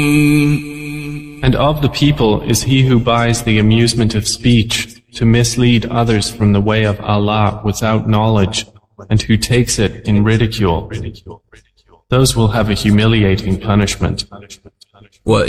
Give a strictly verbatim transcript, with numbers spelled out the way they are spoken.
And of the people is he who buys the amusement of speech to mislead others from the way of Allah without knowledge, and who takes it in ridicule. Those will have a humiliating punishment.